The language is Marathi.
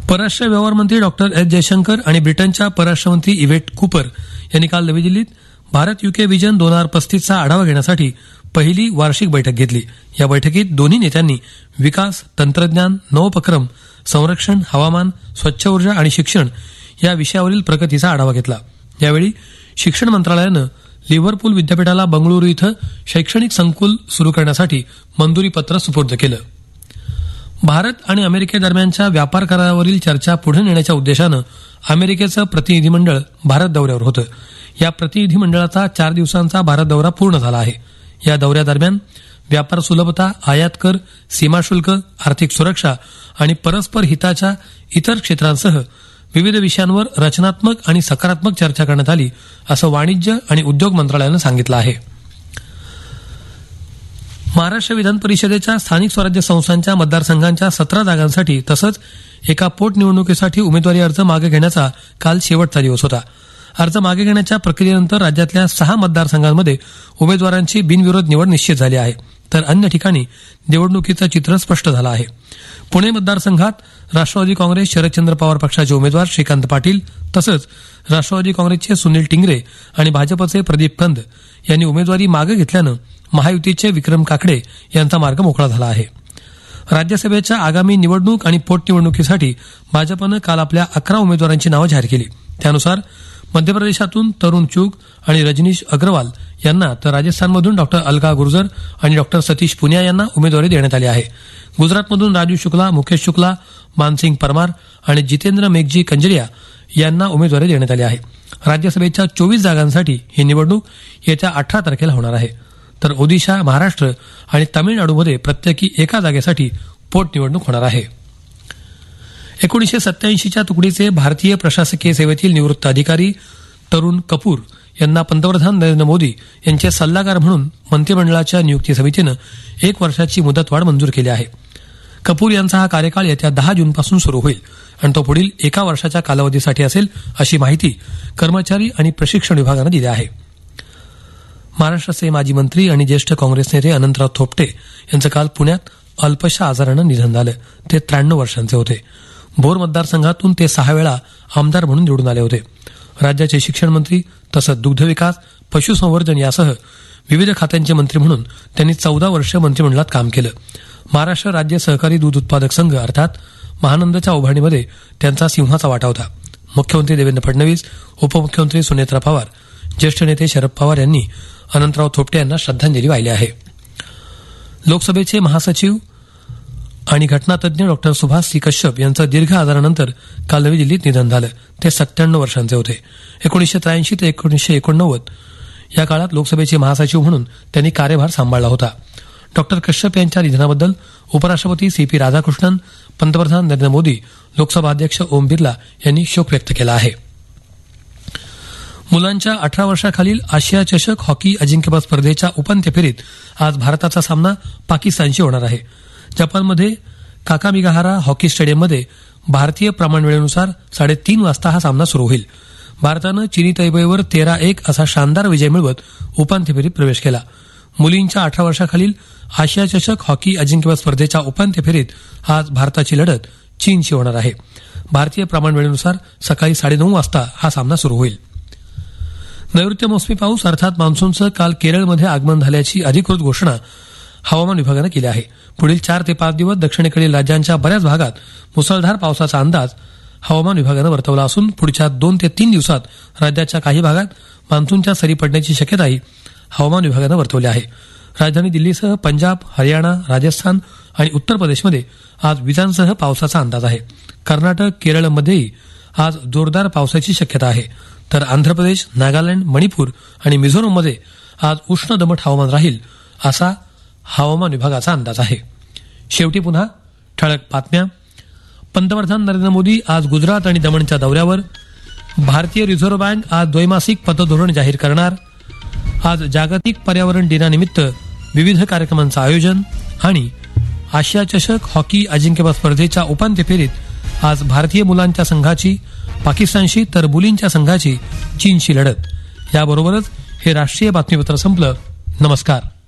परराष्ट्र व्यवहार मंत्री डॉक्टर एस जयशंकर आणि ब्रिटनच्या परराष्ट्र मंत्री इव्हेट कूपर यांनी काल नवी दिल्लीत भारत युके व्हिजन 2035चा आढावा घेण्यासाठी पहिली वार्षिक बैठक घेतली. या बैठकीत दोन्ही नेत्यांनी विकास, तंत्रज्ञान, नवोपक्रम, संरक्षण, हवामान, स्वच्छ ऊर्जा आणि शिक्षण या विषयावरील प्रगतीचा आढावा घेतला. यावेळी शिक्षण मंत्रालयानं लिव्हरपूल विद्यापीठाला बंगळुरू इथं शैक्षणिक संकुल सुरू करण्यासाठी मंजुरी पत्र सुपूर्द केलं. भारत आणि अमेरिकेदरम्यानच्या व्यापार करारावरील चर्चा पुढे नेण्याच्या उद्देशानं अमेरिकेचं प्रतिनिधीमंडळ भारत दौऱ्यावर होतं. या प्रतिनिधीमंडळाचा 4 दिवसांचा भारत दौरा पूर्ण झाला आहे. या दौऱ्यादरम्यान व्यापार सुलभता, आयात कर, सीमाशुल्क, आर्थिक सुरक्षा आणि परस्पर हिताच्या इतर क्षेत्रांसह विविध विषयांवर रचनात्मक आणि सकारात्मक चर्चा करण्यात आली, असं वाणिज्य आणि उद्योग मंत्रालयानं सांगितलं आहे. महाराष्ट्र विधान परिषदेच्या स्थानिक स्वराज्य संस्थांच्या मतदारसंघांच्या 17 जागांसाठी तसंच एका पोटनिवडणुकीसाठी उमेदवारी अर्ज मागे घेण्याचा काल शेवटचा दिवस होता. अर्ज मागे घेण्याच्या प्रक्रियेनंतर राज्यातल्या 6 मतदारसंघांमध्ये उमेदवारांची बिनविरोध निवड निश्चित झाली आहे, तर अन्य ठिकाणी निवडणुकीचं चित्र स्पष्ट झालं आहे. पुणे मतदारसंघात राष्ट्रवादी काँग्रेस शरदचंद्र पवार पक्षाचे उमेदवार श्रीकांत पाटील तसंच राष्ट्रवादी काँग्रेसचे सुनील टिंगरे आणि भाजपचे प्रदीप कंद यांनी उमेदवारी मागे घेतल्यानं महायुतीचे विक्रम काकडे यांचा मार्ग मोकळा झाला आहे. राज्यसभेच्या आगामी निवडणूक आणि पोटनिवडणुकीसाठी भाजपनं काल आपल्या 11 उमेदवारांची नावं जाहीर केली. त्यानुसार मध्य प्रदेशातून तरुण चूग आणि रजनीश अग्रवाल यांना तर राजस्थानमधून डॉक्टर अलका गुर्जर आणि डॉक्टर सतीश पुनिया यांना उमेदवारी देण्यात आली आहे. गुजरातमधून राजू शुक्ला, मुकेश शुक्ला, मानसिंग परमार आणि जितेंद्र मेघजी कंजरिया यांना उमेदवारी देण्यात आली आहे. राज्यसभेच्या 24 जागांसाठी ही निवडणूक येत्या 18 तारखेला होणार आहे. तर ओदिशा, महाराष्ट्र आणि तामिळनाडूमध्ये प्रत्येकी एका जागेसाठी पोटनिवडणूक होणार आहे. 1987च्या तुकडीचे भारतीय प्रशासकीय सेवेतील निवृत्त अधिकारी तरुण कपूर यांना पंतप्रधान नरेंद्र मोदी यांचे सल्लागार म्हणून मंत्रिमंडळाच्या नियुक्ती समितीनं 1 वर्षाची मुदतवाढ मंजूर केली आहे. कपूर यांचा हा कार्यकाळ येत्या 10 जूनपासून सुरू होईल आणि तो पुढील 1 वर्षाच्या कालावधीसाठी असेल, अशी माहिती कर्मचारी आणि प्रशिक्षण विभागानं दिली आहे. महाराष्ट्राचे माजी मंत्री आणि ज्येष्ठ काँग्रेस नेते अनंतराव थोपटे यांचं काल पुण्यात अल्पशा आजारानं निधन झालं. ते 93 वर्षांचे होते. भोर मतदारसंघातून ते 6 वेळा आमदार म्हणून निवडून आले होते. राज्याचे शिक्षण मंत्री तसंच दुग्धविकास, पशुसंवर्धन यासह विविध खात्यांचे मंत्री म्हणून त्यांनी 14 वर्ष मंत्रिमंडळात काम केलं. महाराष्ट्र राज्य सहकारी दूध उत्पादक संघ अर्थात महानंदच्या उभारणीमध्ये त्यांचा सिंहाचा वाटा होता. मुख्यमंत्री देवेंद्र फडणवीस, उपमुख्यमंत्री सुनेत्रा पवार, ज्येष्ठ नेते शरद पवार यांनी अनंतराव थोपटे यांना श्रद्धांजली वाहिली आहे. लोकसभेचे महासचिव आणि घटनातज्ञ डॉक्टर सुभाष सी कश्यप यांचं दीर्घ आजारानंतर काल नवी दिल्लीत निधन झालं. ते 97 वर्षांचे होते. 1983 ते 1989 या काळात लोकसभेचे महासचिव म्हणून त्यांनी कार्यभार सांभाळला होता. डॉक्टर कश्यप यांच्या निधनाबद्दल उपराष्ट्रपती CP राधाकृष्णन, पंतप्रधान नरेंद्र मोदी, लोकसभा अध्यक्ष ओम बिर्ला यांनी शोक व्यक्त केला आहे. मुलांच्या 18 वर्षाखालील आशिया चषक हॉकी अजिंक्यपद स्पर्धेच्या उपांत्य फेरीत आज भारताचा सामना पाकिस्तानशी होणार आहे. जपानमध्ये काकामिगाहारा हॉकी स्टेडियममध्ये भारतीय प्रमाण वेळेनुसार 3:30 वाजता हा सामना सुरू होईल. भारतानं चिनी तैबेईवर 13-1 असा शानदार विजय मिळवत उपांत्य फेरीत प्रवेश केला. मुलींच्या 18 वर्षाखालील आशिया चषक हॉकी अजिंक्यपद स्पर्धेच्या उपांत्य फेरीत आज भारताची लढत चीनशी होणार आहे. भारतीय प्रमाण वेळेनुसार सकाळी 9:30 वाजता हा सामना सुरू होईल. नैऋत्य मोसमी पाऊस अर्थात मान्सूनचं काल केरळमध्ये आगमन झाल्याची अधिकृत घोषणा हवामान विभागानं केली आहे. पुढील 4 ते 5 दिवस दक्षिणेकडील राज्यांच्या बऱ्याच भागात मुसळधार पावसाचा अंदाज हवामान विभागानं वर्तवला असून पुढच्या 2 ते 3 दिवसात राज्याच्या काही भागात मान्सूनच्या सरी पडण्याची शक्यताही हवामान विभागानं वर्तवली आहे. राजधानी दिल्लीसह पंजाब, हरियाणा, राजस्थान आणि उत्तर प्रदेशमध्ये आज विजांसह पावसाचा अंदाज आहे. कर्नाटक, केरळमध्येही आज जोरदार पावसाची शक्यता आहे. तर आंध्र प्रदेश, नागालँड, मणिपूर आणि मिझोरममध्ये आज उष्ण दमट हवामान राहील असा हवामान विभागाचा अंदाज आहे. शेवटी पुन्हा ठळक बातम्या. पंतप्रधान नरेंद्र मोदी आज गुजरात आणि दमणच्या दौऱ्यावर. भारतीय रिझर्व्ह बँक आज द्वैमासिक पतधोरण जाहीर करणार. आज जागतिक पर्यावरण दिनानिमित्त विविध कार्यक्रमांचं आयोजन. आणि आशिया चषक हॉकी अजिंक्यपद स्पर्धेच्या उपांत्य फेरीत आज भारतीय मुलांच्या संघाची पाकिस्तानशी तर मुलींच्या संघाची चीनशी लढत. याबरोबरच हे राष्ट्रीय बातमीपत्र संपलं. नमस्कार.